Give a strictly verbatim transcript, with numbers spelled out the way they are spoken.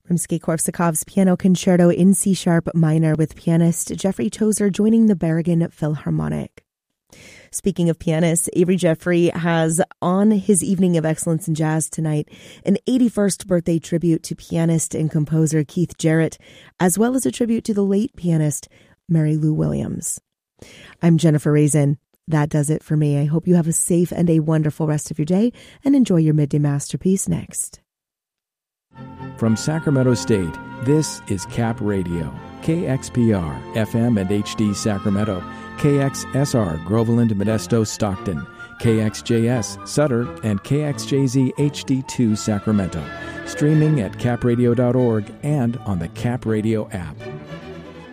Rimsky-Korsakov's Piano Concerto in C-sharp minor with pianist Jeffrey Tozer joining the Bergen Philharmonic. Speaking of pianists, Avery Jeffrey has on his Evening of Excellence in Jazz tonight an eighty-first birthday tribute to pianist and composer Keith Jarrett, as well as a tribute to the late pianist Mary Lou Williams. I'm Jennifer Raisin. That does it for me. I hope you have a safe and a wonderful rest of your day and enjoy your midday masterpiece next. From Sacramento State, this is Cap Radio, K X P R, F M and H D Sacramento, K X S R, Groveland, Modesto, Stockton, K X J S, Sutter, and K X J Z H D two, Sacramento. Streaming at cap radio dot org and on the Cap Radio app.